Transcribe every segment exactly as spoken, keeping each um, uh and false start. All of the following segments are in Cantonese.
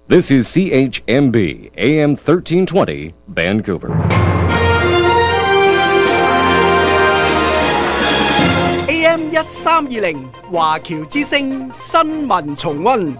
This is C H M B, A M thirteen twenty, Vancouver. A M 一三二零華僑之聲新聞重溫。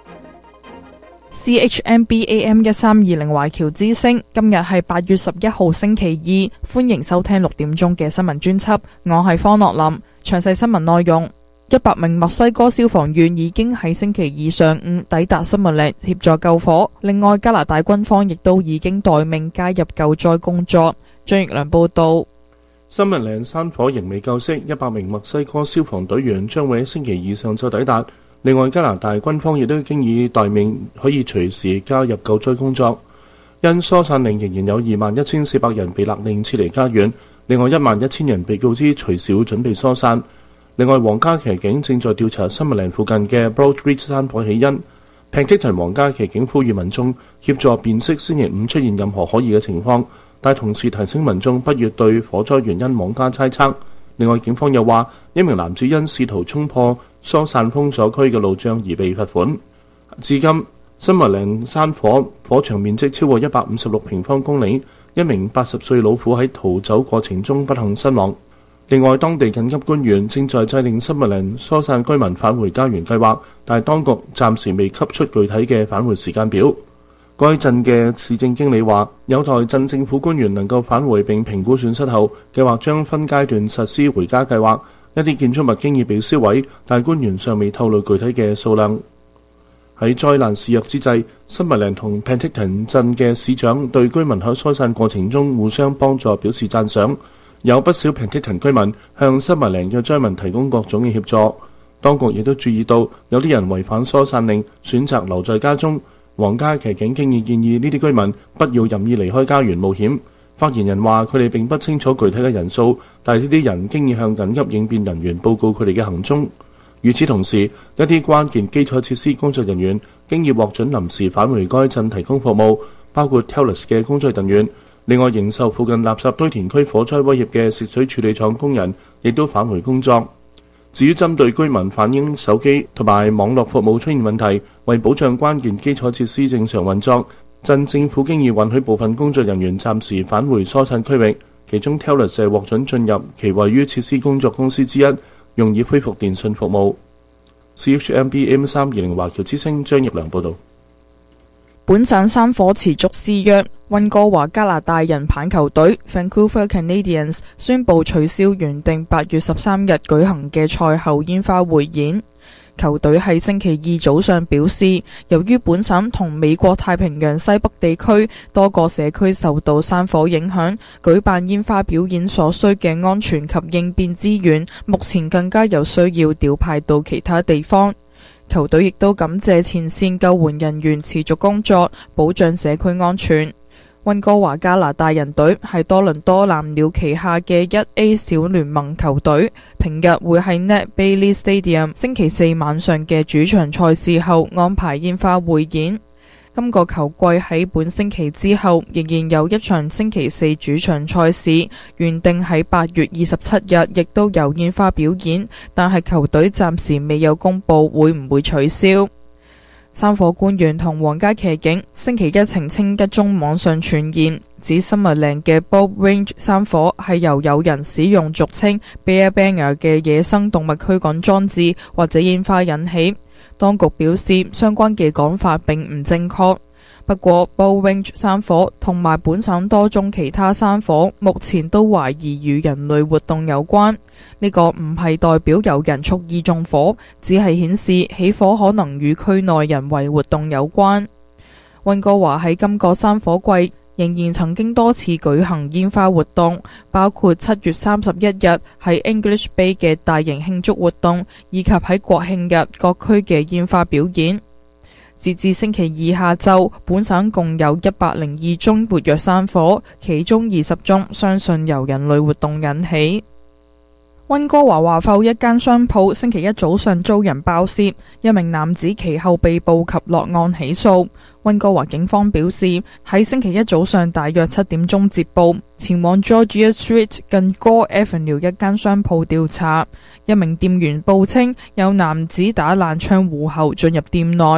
C H M B A M 一三二零華僑之聲，今日係八月十一號星期二，歡迎收聽六點鐘嘅新聞專輯。我係方樂林，詳細新聞內容。一百名墨西哥消防員已經喺星期二上午抵達森密蘭協助救火，另外加拿大軍方亦都已經待命加入救災工作。張奕良報道。 森密蘭山火仍未救熄，一百名墨西哥消防隊員將會喺星期二上晝抵達。另外，加拿大軍方亦都經已待命，可以隨時加入救災工作。因疏散令仍然有二萬一千四百人被勒令撤離家園，另外一萬一千人被告知隨時會準備疏散。另外，皇家騎警正在調查森密蘭附近嘅 Broad Ridge 山火起因。Penticton 皇家騎警呼籲民眾協助辨識星期五出現任何可疑嘅情況，但同時提醒民眾不要對火災原因妄加猜測。另外，警方又話一名男子因試圖衝破疏散封鎖區嘅路障而被罰款。至今，森密蘭山火火場面積超過一百五十六平方公里，一名八十歲老婦喺逃走過程中不幸身亡。另外，當地緊急官員正在制定森密蘭疏散居民返回家園計劃，但係當局暫時未給出具體嘅返回時間表。該鎮嘅市政經理話，有待鎮政府官員能夠返回並評估損失後，計劃將分階段實施回家計劃。一啲建築物經已被燒毀，但官員尚未透露具體嘅數量。喺災難肆虐之際，森密蘭同 Penticton 鎮嘅市長對居民喺疏散過程中互相幫助表示讚賞。有不少 Penticton 居民向森密蘭嘅災民提供各種嘅協助。當局亦都注意到有啲人違反疏散令，選擇留在家中。皇家騎警經已建議呢啲居民不要任意離開家園冒險。發言人話：佢哋並不清楚具體嘅人數，但係呢啲人經已向緊急應變人員報告佢哋嘅行蹤。與此同時，一啲關鍵基礎設施工作人員經已獲准臨時返回該鎮提供服務，包括 Telus 嘅工作人員。另外，仍受附近垃圾堆填區火災威脅嘅食水處理廠工人亦都返回工作。至於針對居民反映手機同埋網絡服務出現問題，為保障關鍵基礎設施正常運作，鎮政府經已允許部分工作人員暫時返回疏散區域，其中 Telus 係獲准進入其位於設施工作公司之一，用以恢復電訊服務。C H M B M 三二零華僑之聲張奕良報導。 本省山火持續肆虐，溫哥華加拿大人棒球隊 Vancouver Canadians 宣布取消原定八月十三日舉行嘅賽後煙花匯演。球隊喺星期二早上表示，由於本省同美國太平洋西北地區多個社區受到山火影響，舉辦煙花表演所需嘅安全及應變資源，目前更加有需要調派到其他地方。球隊亦都感謝前線救援人員持續工作，保障社區安全。溫哥華加拿大人隊係多倫多藍鳥旗下嘅一 A 小聯盟球隊，平日會喺 Nat Bailey Stadium 星期四晚上嘅主場賽事後安排煙花匯演。今個球季喺本星期之後，仍然有一場星期四主場賽事，原定喺八月二十七日亦都有煙花表演，但係球隊暫時未有公布會唔會取消。山火官員同皇家騎警星期一澄清一宗網上傳言，指森密蘭嘅 Broad Ridge 山火係由有人使用俗稱 Bear Banger 嘅野生動物驅趕裝置或者煙花引起。當局表示，相關嘅講法並唔正確。不過 Broad Ridge 山火同埋本省多宗其他山火，目前都懷疑與人類活動有關。呢個唔係代表有人蓄意縱火，只係顯示起火可能與區內人為活動有關。溫哥華喺今個山火季仍然曾經多次舉行煙花活動，包括七月三十一日喺 English Bay 嘅大型慶祝活動，以及喺國慶日各區嘅煙花表演。截至星期二下晝，本省共有一百零二宗活躍山火，其中二十宗相信由人類活動引起。溫哥華華埠一間商鋪星期一早上遭人爆竊，一名男子其後被捕及落案起訴。溫哥華警方表示，喺星期一早上大約七點鐘接報，前往 Georgia Street 近 Gore Avenue 一間商鋪調查。一名店員報稱有男子打爛窗戶後進入店內。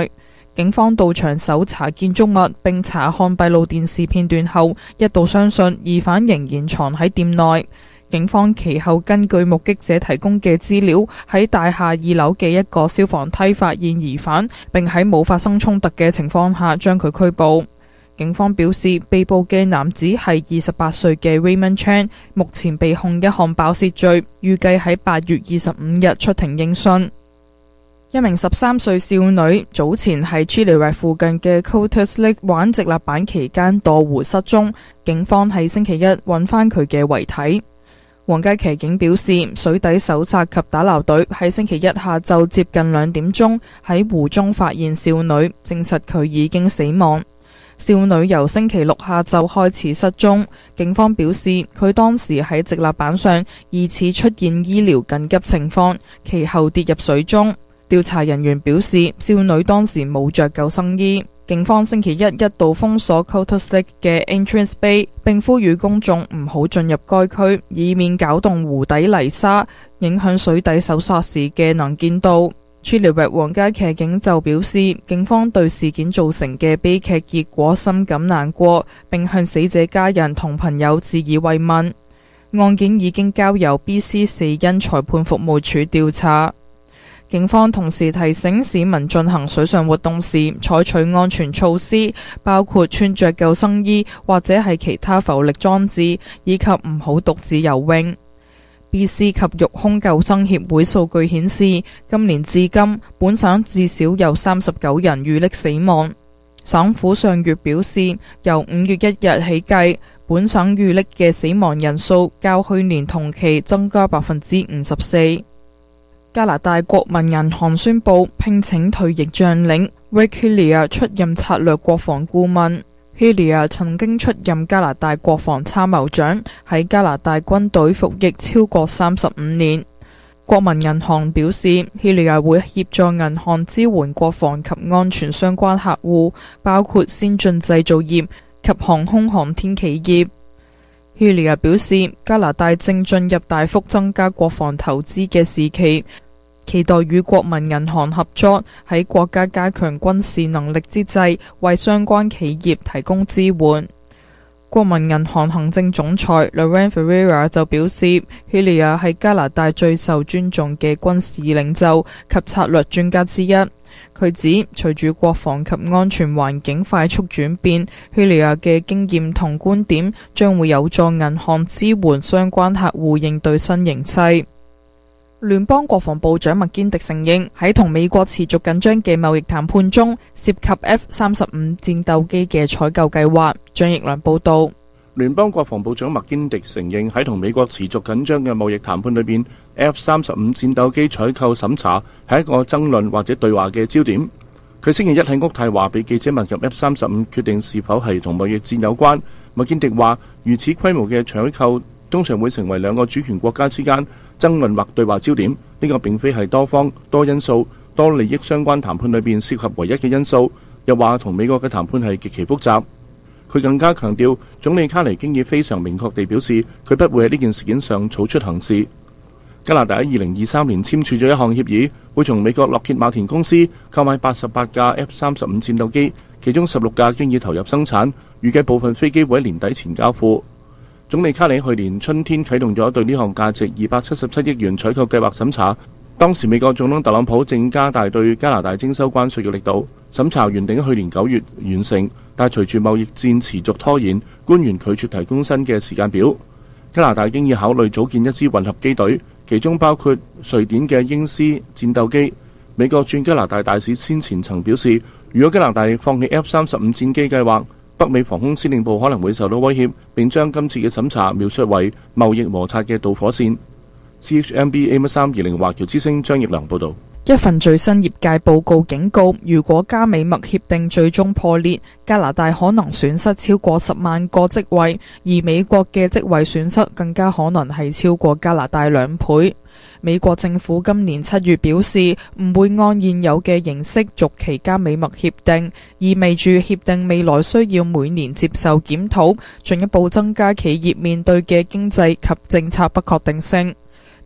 警方到場搜查建築物並查看閉路電視片段後，一度相信疑犯仍然藏喺店內。警方其後根據目擊者提供嘅資料，喺大廈二樓嘅一個消防梯發現疑犯，並喺冇發生衝突嘅情況下將佢拘捕。警方表示，被捕嘅男子係二十八歲嘅 Raymond Chan， 目前被控一項爆竊罪，預計喺八月二十五日出庭應訊。一名十三歲少女早前喺 Chilliwack 附近嘅 Coutts Lake 玩直立板期間墮湖失蹤，警方喺星期一揾翻佢嘅遺體。皇家騎警表示，水底搜查及打撈隊喺星期一下晝接近兩點鐘喺湖中發現少女，證實佢已經死亡。少女由星期六下晝開始失蹤，警方表示佢當時喺直立板上疑似出現醫療緊急情況，其後跌入水中。調查人員表示，少女當時冇着救生衣。警方星期一一度封鎖 Coutts Lake 嘅 Entrance Bay， 並呼籲公眾唔好進入該區，以免攪動湖底泥沙，影響水底搜索時嘅能見度。Chilliwack 皇家騎警就表示，警方對事件造成嘅悲劇結果深感難過，並向死者家人同朋友致以慰問。案件已經交由 B C 死因裁判服務處調查。警方同時提醒市民進行水上活動時採取安全措施，包括穿着救生衣或者係其他浮力裝置，以及唔好獨自游泳。B C 及育空救生協會數據顯示，今年至今本省至少有三十九人遇溺死亡。省府上月表示，由五月一日起計，本省遇溺嘅死亡人數較去年同期增加百分之五十四。加拿大國民銀行宣布聘請退役將領 Rick Hillier 出任策略國防顧問。Hillier 曾經出任加拿大國防參謀長，喺加拿大軍隊服役超過三十五年。國民銀行表示 Hillier 會協助銀行支援國防及安全相關客戶，包括先進製造業及航空航天企業。Hillier 表示，加拿大正進入大幅增加國防投資嘅時期，期待與國民銀行合作，喺國家加強軍事能力之際，為相關企業提供支援。國民銀行行政總裁 Laurent Ferreira 就表示 Hillier 係加拿大最受尊重嘅軍事領袖及策略專家之一。佢指，隨住國防及安全環境快速轉變， Hillier 嘅經驗同觀點將會有助銀行支援相關客戶應對新形勢。聯邦國防部長麥堅迪承認，喺同美國持續緊張嘅貿易談判中，涉及 F 三十五戰鬥機嘅採購計劃。張奕良報道。 聯邦國防部長麥堅迪承認，喺同美國持續緊張嘅貿易談判裏邊 F 三十五戰鬥機採購審查係一個爭論或者對話嘅焦點。佢星期一喺渥太華被記者問及 F 三十五決定是否係同貿易戰有關，麥堅迪話，如此規模嘅採購通常會成為兩個主權國家之間爭論或對話焦點，呢個並非係多方、多因素、多利益相關談判裏邊涉及唯一嘅因素。又話同美國嘅談判係極其複雜。佢更加強調，總理卡尼經已非常明確地表示，佢不會喺呢件事件上草出行事。加拿大喺二零二三年簽署咗一項協議，會從美國洛歇馬田公司購買八十八架 F 三十五戰鬥機，其中十六架經已投入生產，預計部分飛機會喺年底前交付。總理卡尼去年春天啟動咗對呢項價值二百七十七億元採購計劃審查，當時美國總統特朗普正加大對加拿大徵收關稅嘅力度，審查原定喺去年九月完成，但係隨住貿易戰持續拖延，官員拒絕提供新嘅時間表。加拿大經已考慮組建一支混合機隊，其中包括瑞典嘅鷹獅戰鬥機。美國駐加拿大大使先前曾表示，如果加拿大放棄 F 三十五戰機計劃，北美防空司令部可能會受到威脅，並將今次嘅審查描述為貿易摩擦嘅導火線。C H M B A 三二零華僑之聲張奕良報導。 一份最新業界報告警告，如果加美墨協定最終破裂，加拿大可能損失超過十萬個職位，而美國嘅職位損失更加可能係超過加拿大兩倍。美國政府今年七月表示，唔會按現有嘅形式續期加美墨協定，意味住協定未來需要每年接受檢討，進一步增加企業面對嘅經濟及政策不確定性。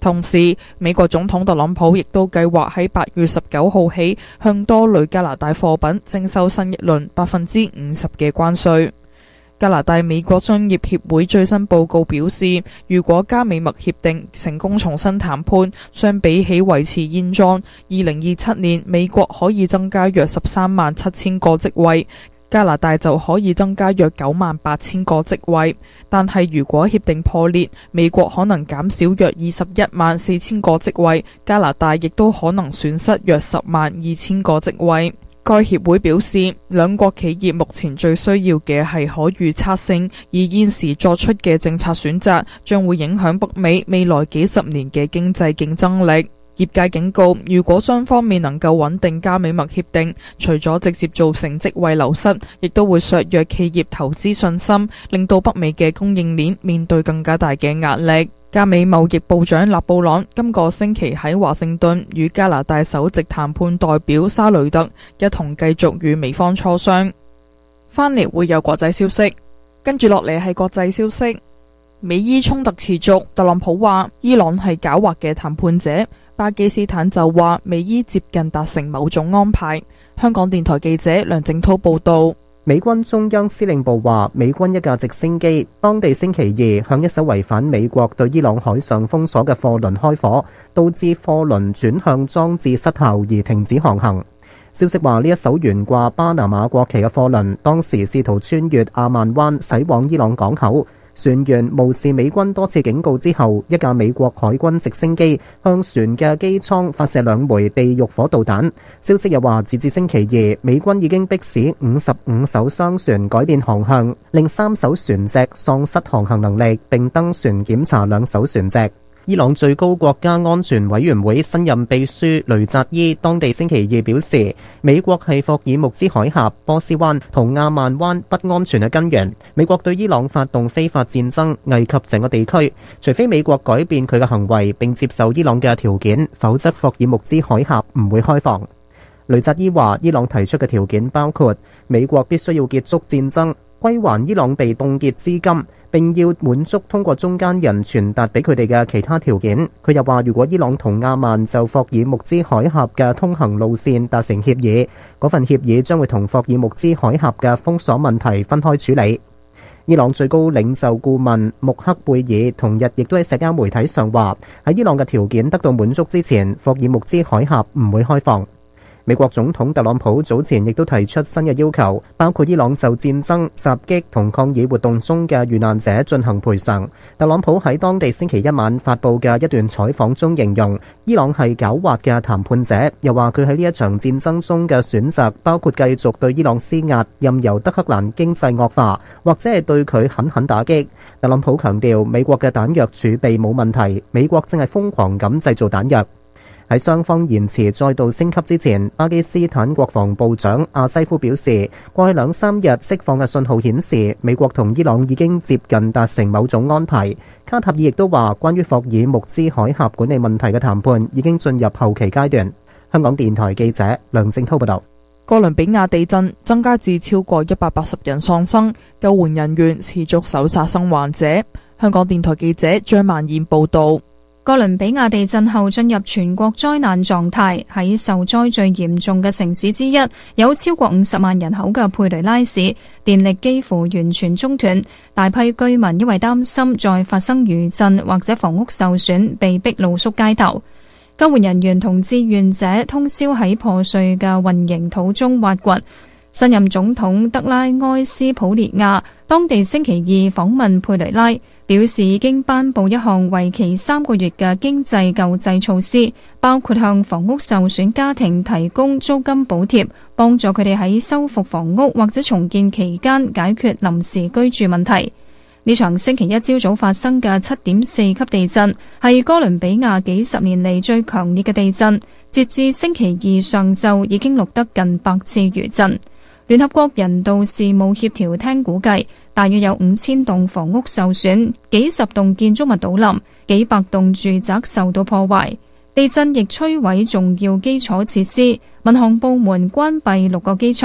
同時，美國總統特朗普亦都計劃喺八月十九號起向多類加拿大貨品徵收新一輪百分之五十嘅關稅。加拿大美國商業協會最新報告表示，如果加美墨協定成功重新談判，相比起維持現狀，二零二七年美國可以增加約十三萬七千個職位。加拿大就可以增加約九萬八千個職位，但係如果協定破裂，美國可能減少約二十一萬四千個職位，加拿大亦都可能損失約十萬二千個職位。該協會表示，兩國企業目前最需要嘅係可預測性，而現時作出嘅政策選擇將會影響北美未來幾十年嘅經濟競爭力。業界警告，如果雙方未能夠穩定加美墨協定，除咗直接造成職位流失，亦都會削弱企業投資信心，令到北美嘅供應鏈面對更加大嘅壓力。加美貿易部長勒布朗今個星期喺華盛頓與加拿大首席談判代表沙雷特一同繼續與美方磋商。翻嚟會有國際消息，跟住落嚟係國際消息。美伊衝突持續，特朗普話伊朗係狡猾嘅談判者。巴基斯坦就話美伊接近達成某種安排。香港電台記者梁靜濤報道。 美軍中央司令部話，美軍一架直升機當地星期二向一艘違反美國對伊朗海上封鎖嘅貨輪開火，導致貨輪轉向裝置失效而停止航行。消息話，呢一艘懸掛巴拿馬國旗嘅貨輪當時試圖穿越阿曼灣駛往伊朗港口。船員無視美軍多次警告之後，一架美國海軍直升機向船嘅機艙發射兩枚地獄火導彈。消息又話，截至星期二，美軍已經迫使五十五艘商船改變航向，令三艘船隻喪失航行能力，並登船檢查兩艘船隻。伊朗最高國家安全委員會新任秘書雷扎伊當地星期二表示，美國係霍爾木茲海峽、波斯灣同亞曼灣不安全嘅根源。美國對伊朗發動非法戰爭，危及整個地區。除非美國改變佢嘅行為並接受伊朗嘅條件，否則霍爾木茲海峽唔會開放。雷扎伊話，伊朗提出嘅條件包括美國必須要結束戰爭，歸還伊朗被凍結資金，並要滿足通過中間人傳達俾佢哋嘅其他條件。佢又話，如果伊朗同亞曼就霍爾木茲海峽嘅通行路線達成協議，嗰份協議將會同霍爾木茲海峽嘅封鎖問題分開處理。伊朗最高領袖顧問穆克貝爾同日亦都喺社交媒體上話，喺伊朗嘅條件得到滿足之前，霍爾木茲海峽唔會開放。美國總統特朗普早前亦都提出新嘅要求，包括伊朗就戰爭、襲擊同抗議活動中嘅遇難者進行賠償。特朗普喺當地星期一晚發佈嘅一段採訪中形容，伊朗係狡猾嘅談判者，又話佢喺呢一場戰爭中嘅選擇包括繼續對伊朗施壓，任由德黑蘭經濟惡化，或者係對佢狠狠打擊。特朗普強調，美國嘅彈藥儲備冇問題，美國正係瘋狂咁製造彈藥。喺雙方言辭再度升級之前，巴基斯坦國防部長阿西夫表示，過去兩三日釋放嘅信號顯示，美國同伊朗已經接近達成某種安排。卡塔爾亦都話，關於霍爾木茲海峽管理問題嘅談判已經進入後期階段。香港電台記者梁正滔報道。 哥倫比亞地震增加至超過一百八十人喪生，救援人員持續搜查生還者。香港電台記者張曼燕報道。 哥倫比亞地震後進入全國災難狀態，喺受災最嚴重嘅城市之一，有超過五十萬人口嘅佩雷拉市，電力幾乎完全中斷，大批居民因為擔心再發生餘震或者房屋受損，被逼露宿街頭。救援人員同志願者通宵喺破碎嘅混凝土中挖掘。新任總統德拉埃斯普列亞當地星期二訪問佩雷拉，表示已經頒布一項為期三個月嘅經濟救濟措施，包括向房屋受損家庭提供租金補貼，幫助佢哋喺修復房屋或者重建期間解決臨時居住問題。呢場星期一朝早發生嘅七點四級地震，係哥倫比亞幾十年嚟最強烈嘅地震，截至星期二上晝已經錄得近百次餘震。聯合國人道事務協調廳估計，大約有五千棟房屋受損，幾十棟建築物倒冧，幾百棟住宅受到破壞。地震亦摧毀重要基礎設施，民航部門關閉六個機場。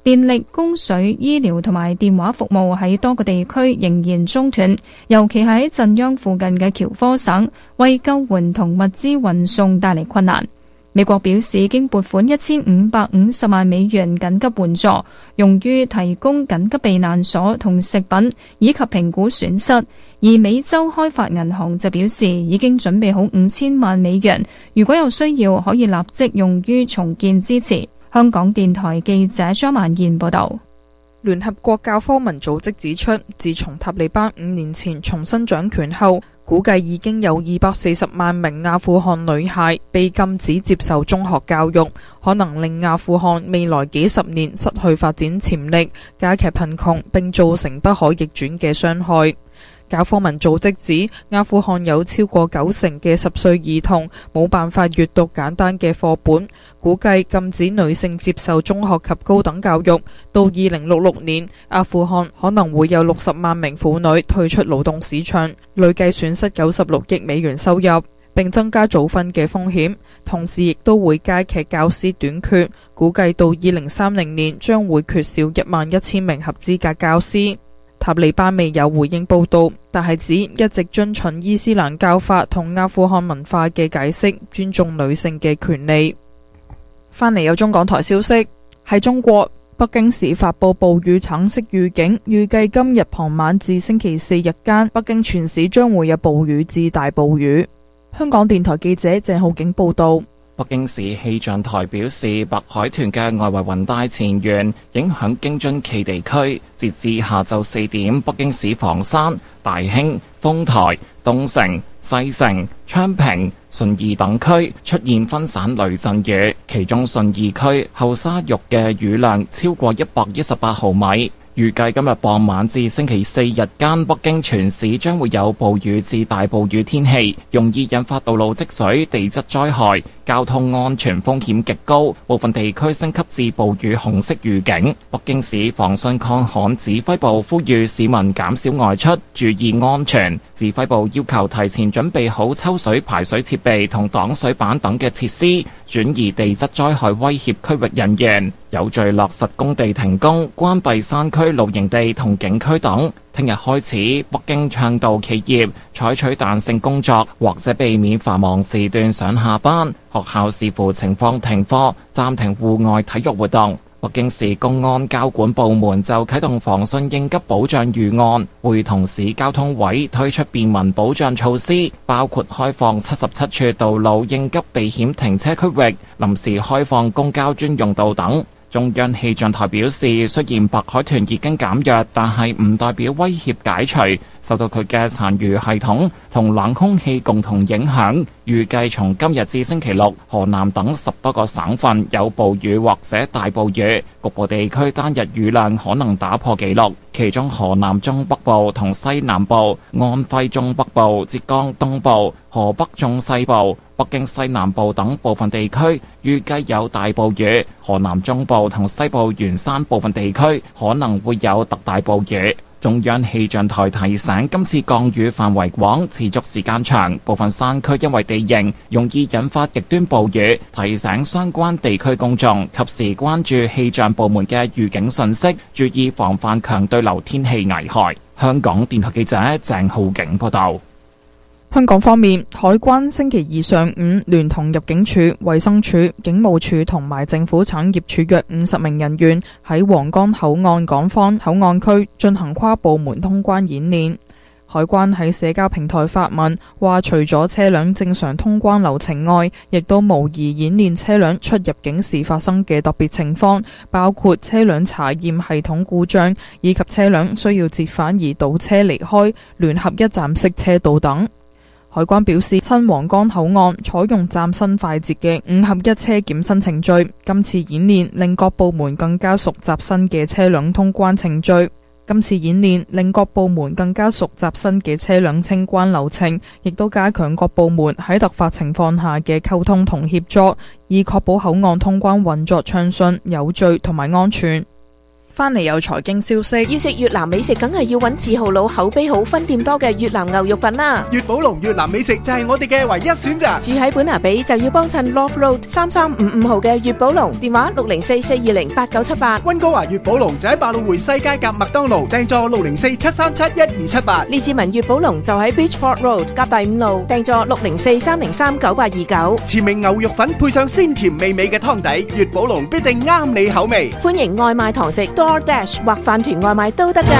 電力、供水、醫療同埋電話服務喺多個地區仍然中斷，尤其喺鎮央附近嘅喬科省，為救援同物資運送帶嚟困難。美國表示已經撥款一千五百五十萬美元緊急援助，用於提供緊急避難所同食品，以及評估損失。而美洲開發銀行就表示已經準備好五千萬美元，如果有需要可以立即用於重建支持。香港電台記者張曼燕報道。 聯合國教科文組織指出，自從塔利班五年前重新掌權後，估計已經有二百四十萬名阿富汗女孩被禁止接受中學教育，可能令阿富汗未來幾十年失去發展潛力，加劇貧窮，並造成不可逆轉嘅傷害。教科文組織指，阿富汗有超過九成嘅十歲兒童冇辦法閱讀簡單嘅課本，估計禁止女性接受中學及高等教育，到二零六六年，阿富汗可能會有六十萬名婦女退出勞動市場，累計損失九十六億美元收入，並增加早婚嘅風險，同時亦都會加劇教師短缺，估計到二零三零年將會缺少一萬一千名合資格教師。塔利班未有回應報道，但係指一直遵循伊斯蘭教法同阿富汗文化嘅解釋，尊重女性嘅權利。翻嚟有中港台消息，喺中國北京市發布暴雨橙色預警，預計今日傍晚至星期四日間，北京全市將會有暴雨至大暴雨。香港電台記者鄭浩景報道。 北京市氣象台表示，白海豚嘅外圍雲帶前緣影響京津冀地區，截至下晝四點，北京市房山、大興、豐台、東城、西城、昌平、順義等區出現分散雷陣雨，其中順義區後沙峪嘅雨量超過一百一十八毫米。預計今日傍晚至星期四日間，北京全市將會有暴雨至大暴雨天氣，容易引發道路積水、地質災害，交通安全風險極高，部分地區升級至暴雨紅色預警。北京市防汛抗旱指揮部呼籲市民減少外出，注意安全。指揮部要求提前準備好抽水排水設備同擋水板等嘅設施，轉移地質災害威脅區域人員，有序落實工地停工、關閉山區露營地同景區等。聽日開始，北京倡導企業採取彈性工作，或者避免繁忙時段上下班。學校視乎情況停課，暫停戶外體育活動。北京市公安交管部門就啟動防汛應急保障預案，會同市交通委推出便民保障措施，包括開放七十七處道路應急避險停車區域，臨時開放公交專用道等。中央氣象台表示，雖然白海豚已經減弱，但係唔代表威脅解除。受到佢嘅殘餘系統同冷空氣共同影響，預計從今日至星期六，河南等十多個省份有暴雨或者大暴雨，局部地區單日雨量可能打破紀錄。其中河南中北部同西南部、安徽中北部、浙江東部、河北中西部、北京西南部等部分地區預計有大暴雨，河南中部同西部沿山部分地區可能會有特大暴雨。中央氣象台提醒，今次降雨範圍廣，持續時間長，部分山區因為地形容易引發極端暴雨，提醒相關地區公眾及時關注氣象部門嘅預警信息，注意防範強對流天氣危害。香港電台記者鄭浩景報道。 香港方面，海關星期二上午聯同入境處、衛生署、警務處同埋政府產業署約五十名人員喺皇崗口岸港方口岸區進行跨部門通關演練。海關喺社交平台發文話，除咗車輛正常通關流程外，亦都模擬演練車輛出入境時發生嘅特別情況，包括車輛查驗系統故障，以及車輛需要折返而倒車離開、聯合一站式車道等。海關表示，新皇崗口岸採用嶄新快捷嘅五合一車檢新程序，今次演練令各部門更加熟習新嘅車輛通關程序。今次演練令各部門更加熟習新嘅車輛清關流程，亦都加強各部門喺突發情況下嘅溝通同協作，以確保口岸通關運作暢順、有序同埋安全。 翻嚟有財經消息， 要食越南美食，梗係要揾字號佬、口碑好、分店多嘅越南牛肉粉啦。 粵寶龍越南美食就係我哋嘅唯一選擇。 住喺本拿比就要幫襯 Love Road 三三五五號嘅粵寶龍，電話六零四四二零八九七八。 溫哥華粵寶龍就喺百老匯西街夾麥當勞，訂座六零四七三七一二七八。 列治文粵寶龍就喺 Beachford Road 夾第五路，訂座六零四三零三九八二九。 前名牛肉粉配上鮮甜美美嘅湯底，粵寶龍必定啱你口味。 歡迎外賣堂食 DoorDash 或飯團外賣都得㗎。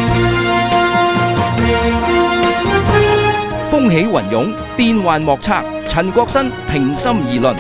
風起雲湧，變幻莫測。陳國新平心而論。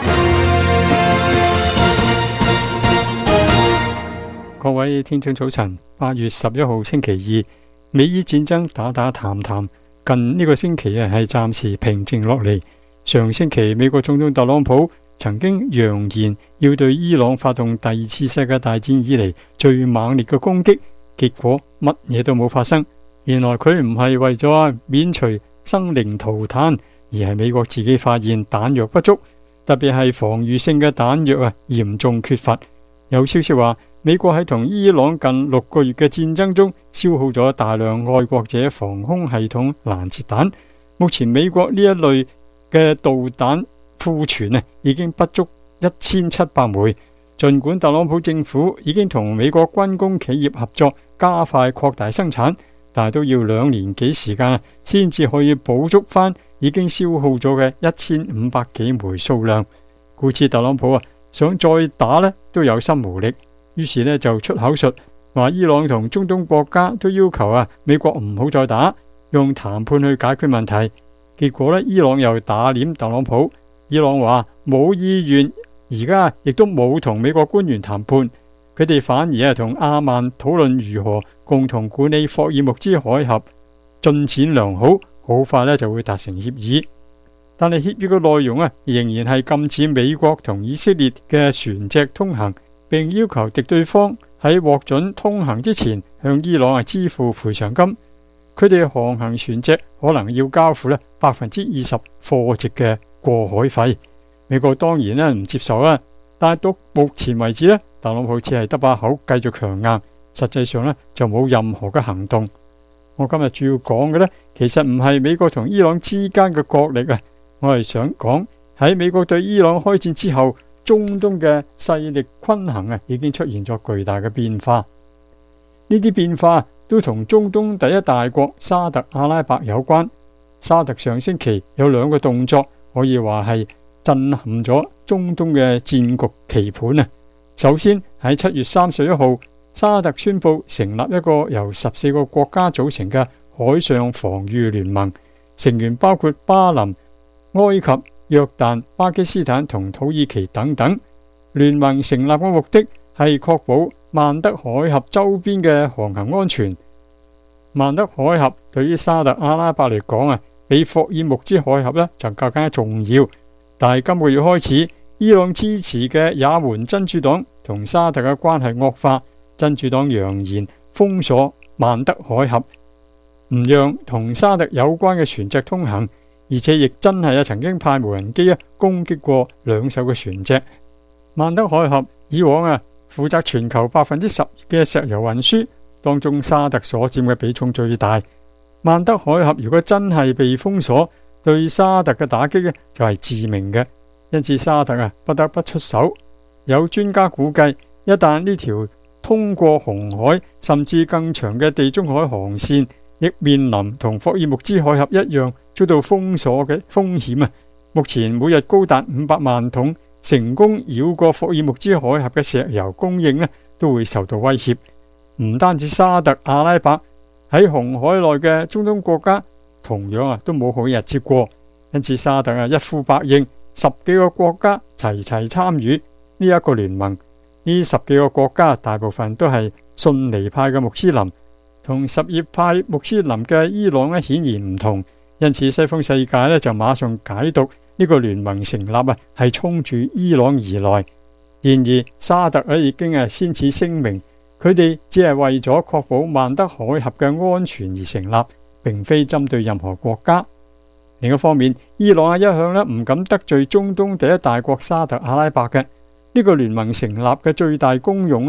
各位聽眾早晨，八月十一號星期二，美伊戰爭打打談談，近呢個星期啊係暫時平靜落嚟。上星期美國總統特朗普曾經揚言要對伊朗發動第二次世界大戰以嚟最猛烈嘅攻擊，結果乜嘢都冇發生。原來佢唔係為咗免除生靈塗炭，而係美國自己發現彈藥不足，特別係防禦性嘅彈藥啊嚴重缺乏。有消息話，美國喺同伊朗近六個月嘅戰爭中消耗咗大量愛國者防空系統攔截彈。目前美國呢一類嘅導彈庫存啊，已經不足一千七百枚。盡管特朗普政府已經同美國軍工企業合作，加快擴大生產，但係都要兩年幾時間啊，先至可以補足翻已經消耗咗嘅一千五百幾枚數量。故此，特朗普啊想再打呢都有心無力，於是呢就出口術話伊朗同中東國家都要求啊美國唔好再打，用談判去解決問題。結果呢，伊朗又打臉特朗普。伊朗話冇意願，而家亦都冇同美國官員談判，佢哋反而係同阿曼討論如何共同管理霍爾木茲海峽，進展良好，好快呢就會達成協議。但係協議嘅內容啊，仍然係禁止美國同以色列嘅船隻通行，並要求敵對方喺獲准通行之前向伊朗啊支付賠償金。佢哋航行船隻可能要交付咧百分之二十貨值嘅過海費。美國當然咧唔接受啦，但係到目前為止咧，特朗普只係得把口繼續強硬，實際上咧就冇任何嘅行動。我今日主要講嘅呢，其實唔係美國同伊朗之間嘅角力啊，我係想講喺美國對伊朗開戰之後，中東嘅勢力均衡啊已經出現咗巨大嘅變化。呢啲變化都同中東第一大國沙特阿拉伯有關。沙特上星期有兩個動作，可以話係震撼咗中東嘅戰局棋盤啊！首先喺七月三十一號，沙特宣布成立一個由十四個國家組成嘅海上防禦聯盟，成員包括巴林、埃及、約旦、巴基斯坦同土耳其等等。聯盟成立嘅目的係確保曼德海峽周邊嘅航行安全。曼德海峽對於沙特阿拉伯嚟講啊，比霍爾木茲海峽呢就更加重要。但係今個月開始，伊朗支持嘅也門真主黨同沙特嘅關係惡化，真主黨揚言封鎖曼德海峽，唔讓同沙特有關嘅船隻通行，而且亦真係啊曾經派無人機啊攻擊過兩艘嘅船隻。曼德海峽以往啊負責全球百分之十嘅石油運輸，當中沙特所佔嘅比重最大。曼德海峽如果真係被封鎖，對沙特嘅打擊呢就係致命嘅，因此沙特啊不得不出手。有專家估計，一旦呢條通過紅海甚至更長嘅地中海航線，亦面臨同霍爾木茲海峽一樣遭到封鎖嘅風險啊！目前每日高達五百萬桶成功繞過霍爾木茲海峽嘅石油供應呢都會受到威脅。唔單止沙特阿拉伯，喺紅海內嘅中東國家同樣啊都冇好日子過，因此沙特啊一呼百應，十幾個國家齊齊參與呢一個聯盟。呢十幾個國家大部分都係遜尼派嘅穆斯林，同什葉派穆斯林嘅伊朗呢顯然唔同，因此西方世界呢就馬上解讀呢個聯盟成立啊係衝住伊朗而來。然而沙特呢已經係先此聲明，佢哋只係為咗確保曼德海峽嘅安全而成立，並非針對任何國家。另一方面，伊朗一向咧唔敢得罪中東第一大國沙特阿拉伯嘅。呢個聯盟成立嘅最大功用呢，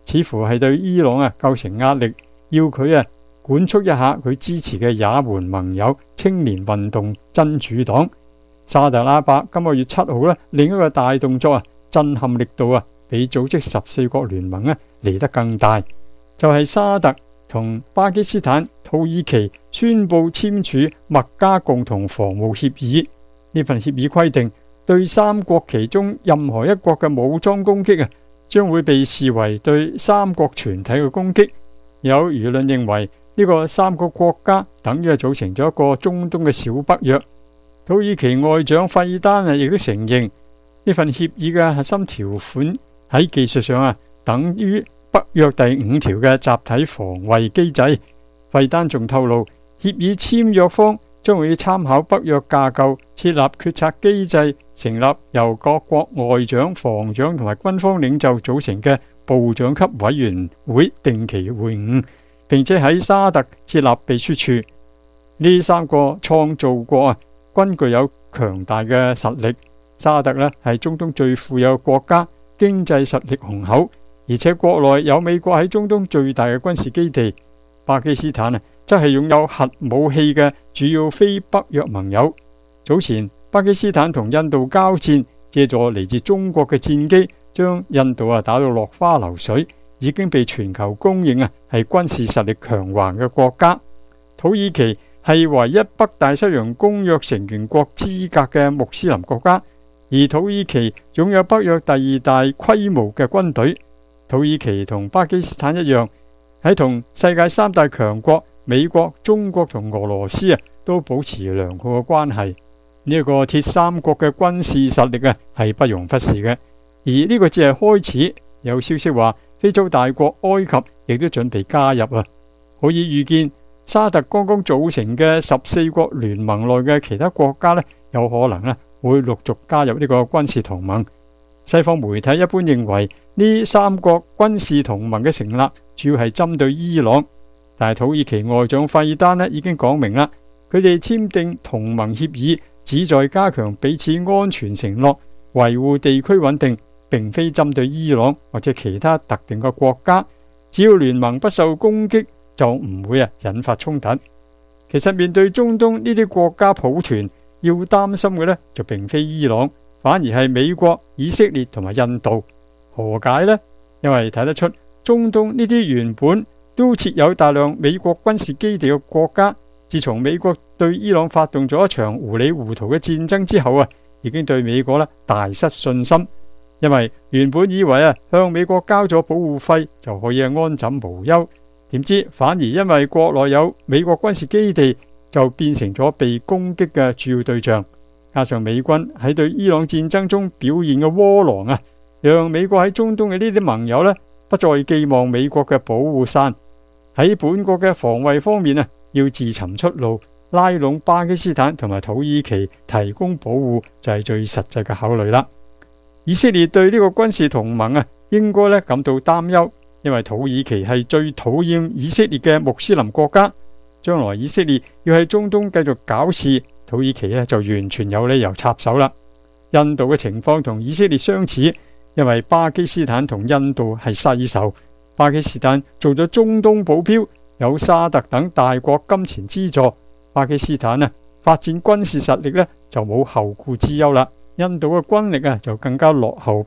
似乎係對伊朗啊構成壓力，要佢啊管束一下佢支持嘅也門盟友青年運動真主黨。沙特阿拉伯今個月七號呢，另一個大動作啊，震撼力度啊，比組織十四國聯盟呢嚟得更大，就係、是、沙特同巴基斯坦、土耳其宣布簽署麥加共同防務協議。呢份協議規定，對三國其中任何一國嘅武裝攻擊啊，將會被視為對三國全體嘅攻擊。有輿論認為呢個三個國家等於係組成咗一個中東嘅小北約。土耳其外長費丹啊，亦都承認呢份協議嘅核心條款喺技術上啊，等於北約第五條嘅集體防衛機制。費丹仲透露，協議簽約方將會參考北約架構，設立決策機制，成立由各國外長、防長同埋軍方領袖組成嘅部長級委員會定期會晤，並且喺沙特設立秘書處。呢三個創造國啊，均具有強大嘅實力。沙特呢係中東最富有嘅國家，經濟實力雄厚，而且國內有美國喺中東最大嘅軍事基地。巴基斯坦啊，則係擁有核武器嘅主要非北約盟友。早前巴基斯坦同印度交戰，借助嚟自中國嘅戰機，將印度啊打到落花流水，已經被全球公認啊係軍事實力強橫嘅國家。土耳其係唯一北大西洋公約成員國資格嘅穆斯林國家，而土耳其擁有北約第二大規模嘅軍隊。土耳其同巴基斯坦一樣，喺同世界三大強國美國、中國同俄羅斯啊都保持良好嘅關係。呢、這、一個鐵三角嘅軍事實力啊係不容忽視嘅。而呢個只係開始，有消息話非洲大國埃及亦都準備加入啊，可以預見。沙特剛剛組成嘅十四國聯盟內嘅其他國家呢，有可能呢會陸續加入呢個軍事同盟。西方媒體一般認為呢三國軍事同盟嘅成立主要係針對伊朗，但係土耳其外長費丹呢已經講明啦，佢哋簽訂同盟協議旨在加強彼此安全承諾，維護地區穩定，並非針對伊朗或者其他特定嘅國家。只要聯盟不受攻擊，就唔會啊引發衝突。其實面對中東呢啲國家抱團，要擔心嘅呢就並非伊朗，反而係美國、以色列同埋印度。何解呢？因為睇得出中東呢啲原本都設有大量美國軍事基地嘅國家，自從美國對伊朗發動咗一場糊裡糊塗嘅戰爭之後啊，已經對美國呢大失信心。因為原本以為啊向美國交咗保護費就可以安枕無憂，點知反而因為國內有美國軍事基地，就變成咗被攻擊嘅主要對象。加上美軍喺對伊朗戰爭中表現嘅窩囊啊，讓美國喺中東嘅呢啲盟友呢不再寄望美國嘅保護傘。喺本國嘅防衛方面啊，要自尋出路，拉攏巴基斯坦同埋土耳其提供保護就係最實際嘅考慮啦。以色列對呢個軍事同盟啊，應該咧感到擔憂，因為土耳其係最討厭以色列嘅穆斯林國家。將來以色列要喺中東繼續搞事，土耳其咧就完全有理由插手啦。印度嘅情況同以色列相似，因為巴基斯坦同印度係世仇，巴基斯坦做咗中東保鏢，有沙特等大國金錢資助，巴基斯坦啊發展軍事實力咧就冇後顧之憂啦。印度嘅軍力啊就更加落後